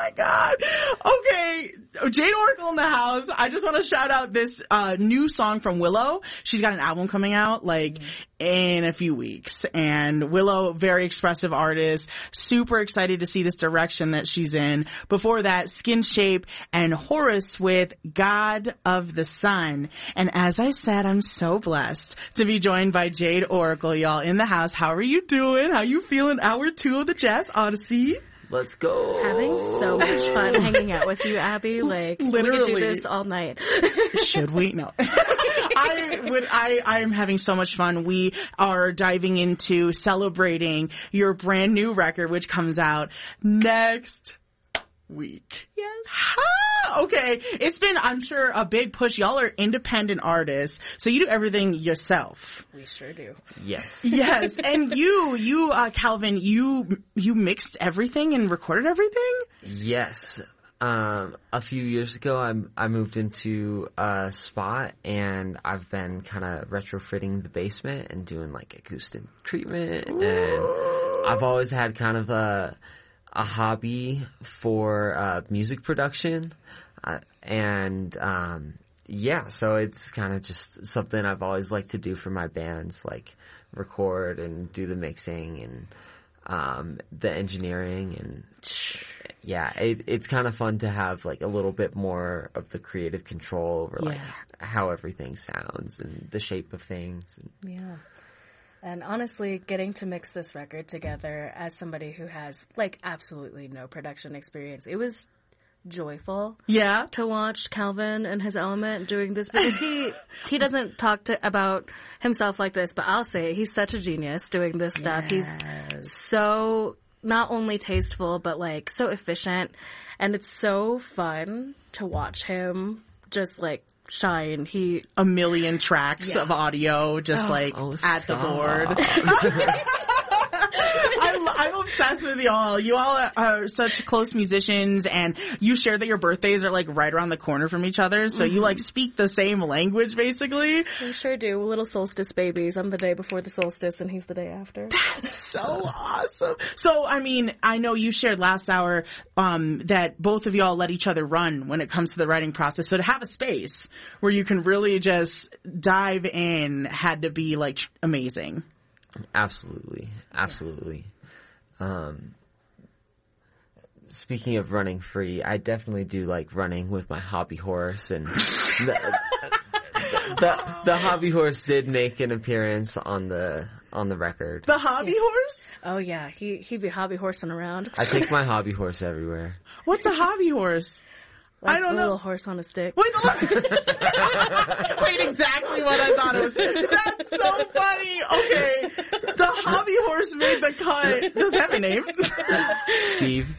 my God. Okay. Jade Oracle in the house. I just want to shout out this new song from Willow. She's got an album coming out in a few weeks. And Willow, very expressive artist. Super excited to see this direction that she's in. Before that, Skin Shape and Horus with God of the Sun. And as I said, I'm so blessed to be joined by Jade Oracle, y'all, in the house. How are you doing? How you feeling? Hour 2 of the Jazz Odyssey. Let's go. Having so much fun hanging out with you, Abby. Like, literally. We could do this all night. Should we? No. I'm having so much fun. We are diving into celebrating your brand new record, which comes out next week. Yes. Okay. It's been, I'm sure, a big push. Y'all are independent artists, so you do everything yourself. We sure do. Yes. Yes. And you, Calvin, you mixed everything and recorded everything? Yes. A few years ago, I moved into a spot, and I've been kind of retrofitting the basement and doing like acoustic treatment. Ooh. And I've always had kind of a hobby for music production, so it's kind of just something I've always liked to do for my bands, like record and do the mixing and the engineering, and it's kind of fun to have like a little bit more of the creative control over like how everything sounds and the shape of things. Yeah. And honestly, getting to mix this record together as somebody who has, like, absolutely no production experience, it was joyful to watch Calvin and his element doing this, because he doesn't talk about himself like this, but I'll say he's such a genius doing this stuff. He's so not only tasteful, but, like, so efficient, and it's so fun to watch him just, like, shine. A million tracks of audio just at the board. I'm obsessed with y'all. You all are such close musicians, and you share that your birthdays are like right around the corner from each other, so you like speak the same language basically. We sure do. We're little solstice babies. I'm the day before the solstice and he's the day after. That's so awesome. So, I mean, I know you shared last hour that both of y'all let each other run when it comes to the writing process. So to have a space where you can really just dive in had to be like amazing. Absolutely. Speaking of running free, I definitely do like running with my hobby horse, and the hobby horse did make an appearance on the record. The hobby horse? Oh yeah, he'd be hobby horsing around. I take my hobby horse everywhere. What's a hobby horse? Like I don't know. A little horse on a stick. Wait, exactly what I thought it was. That's so funny. Okay. The hobby horse made the cut. Does it have a name? Steve.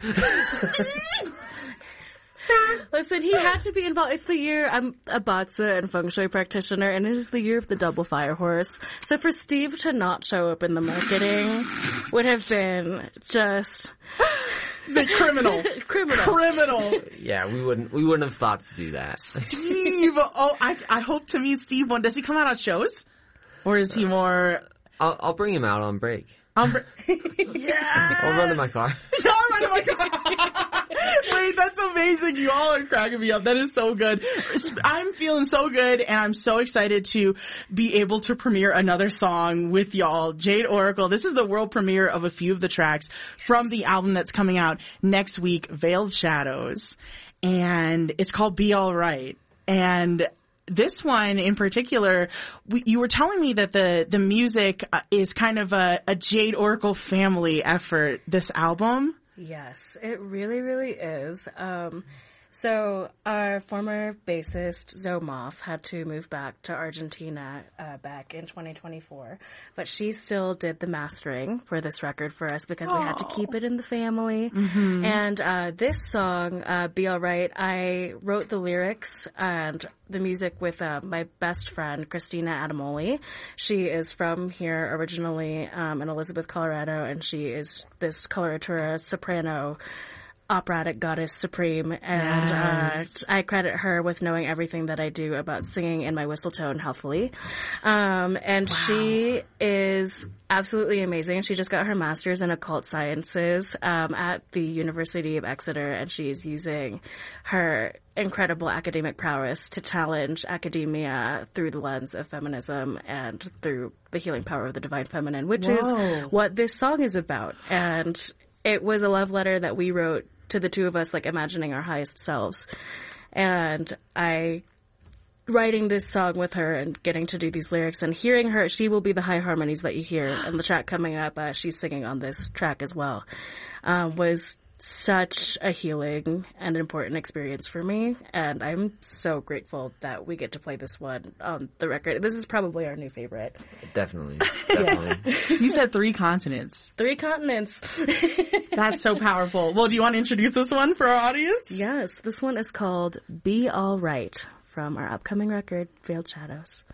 Listen, he had to be involved. It's the year, I'm a Batsa and feng shui practitioner, and it is the year of the double fire horse. So for Steve to not show up in the marketing would have been just... The criminal. Yeah, we wouldn't have thought to do that. Steve! Oh, I hope to meet Steve one. Does he come out on shows? Or is he more... I'll bring him out on break. Yeah. I'll run in my car. Y'all run in my car. Wait, that's amazing. You all are cracking me up. That is so good. I'm feeling so good, and I'm so excited to be able to premiere another song with y'all. Jade Oracle. This is the world premiere of a few of the tracks from the album that's coming out next week, Veiled Shadows. And it's called Be All Right. And this one in particular, you were telling me that the music is kind of a Jade Oracle family effort, this album. Yes, it really, really is. So our former bassist, Zoe Moff, had to move back to Argentina back in 2024, but she still did the mastering for this record for us because we had to keep it in the family. Mm-hmm. And this song, Be All Right, I wrote the lyrics and the music with my best friend, Christina Adamoli. She is from here originally in Elizabeth, Colorado, and she is this coloratura soprano operatic goddess supreme, and I credit her with knowing everything that I do about singing in my whistle tone healthily. And she is absolutely amazing. She just got her master's in occult sciences at the University of Exeter, and she's using her incredible academic prowess to challenge academia through the lens of feminism and through the healing power of the divine feminine, which is what this song is about. And it was a love letter that we wrote to the two of us, like imagining our highest selves. And writing this song with her and getting to do these lyrics and hearing her, she will be the high harmonies that you hear in the track coming up. She's singing on this track as well, was such a healing and important experience for me. And I'm so grateful that we get to play this one on the record. This is probably our new favorite. Definitely. You said 3 continents. 3 continents. That's so powerful. Well, do you want to introduce this one for our audience? Yes. This one is called Be All Right from our upcoming record, Veiled Shadows.